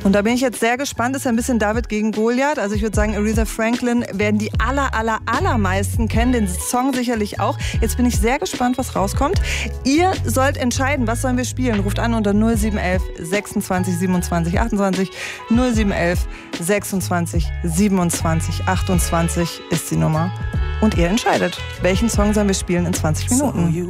Und da bin ich jetzt sehr gespannt. Ist ja ein bisschen David gegen Goliath. Also ich würde sagen, Aretha Franklin werden die allermeisten kennen. Den Song sicherlich auch. Jetzt bin ich sehr gespannt, was rauskommt. Ihr sollt entscheiden, was sollen wir spielen. Ruft an unter 0711 26 27 28. 0711 26 27 28 ist die Nummer. Und ihr entscheidet, welchen Song sollen wir spielen in 20 Minuten.